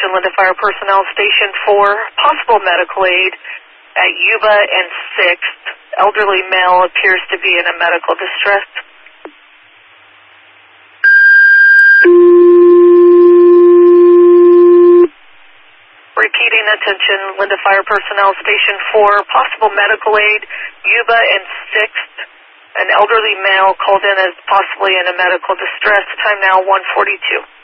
attention, Linda Fire Personnel Station 4, possible medical aid at Yuba and 6th. Elderly male appears to be in a medical distress. Repeating attention, Linda Fire Personnel Station 4, possible medical aid, Yuba and 6th. An elderly male called in as possibly in a medical distress. Time now 1:42.